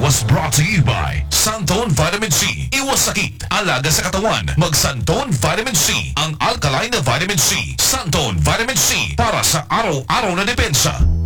was brought to you by Santone Vitamin C. Iwas sakit, alaga sa katawan. Mag Santone Vitamin C. Ang alkaline na vitamin C. Santone Vitamin C para sa araw-araw na depensa.